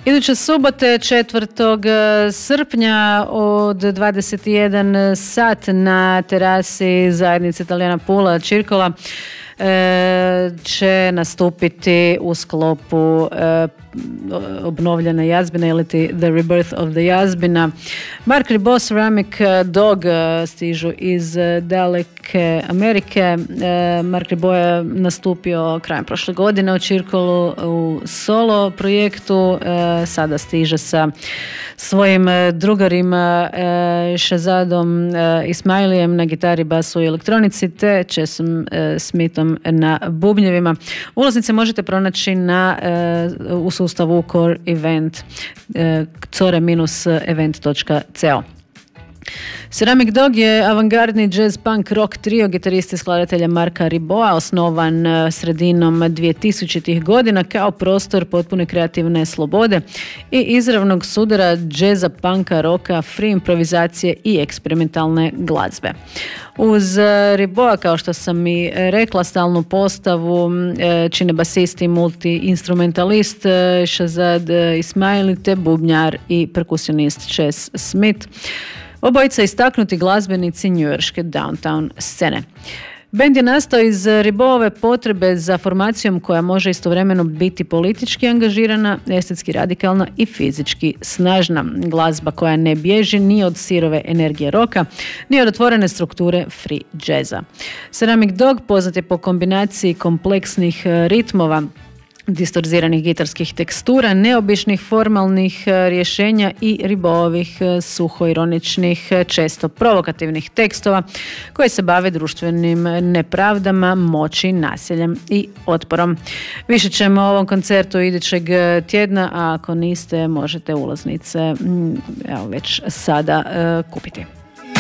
Iduće subote 4. srpnja od 21 sat na terasi zajednice Italijana Pula Circola će nastupiti u sklopu obnovljene jazbine ili The Rebirth of the Jazbina. Mark Ribot Ceramic Dog stižu iz daleke Amerike. Mark Ribot je nastupio krajem prošle godine u Circolu u solo projektu. Sada stiže sa svojim drugarima Shazadom Ismailijem na gitari, basu i elektronici te Chesom Smithom na bubnjevima. Ulaznice možete pronaći u sustavu Core Event core-event.co. Ceramic Dog je avangardni jazz punk rock trio gitariste i skladatelja Marka Riboa, osnovan sredinom 2000-ih godina kao prostor potpune kreativne slobode i izravnog sudara džeza, punka, roka, free improvizacije i eksperimentalne glazbe. Uz Riboa, kao što sam i rekla, stalnu postavu čine basist i multi-instrumentalist Shazad Ismaili te bubnjar i perkusionist Ches Smith. Obojica istaknuti glazbenici njujorške downtown scene. Bend je nastao iz Ribove potrebe za formacijom koja može istovremeno biti politički angažirana, estetski radikalna i fizički snažna. Glazba koja ne bježi ni od sirove energije roka, ni od otvorene strukture free jazza. Ceramic Dog poznat je po kombinaciji kompleksnih ritmova, distorziranih gitarskih tekstura, neobičnih formalnih rješenja i Ribovih suhoironičnih, često provokativnih tekstova koji se bave društvenim nepravdama, moći, nasiljem i otporom. Više ćemo o ovom koncertu idućeg tjedna, a ako niste možete ulaznice već sada kupiti.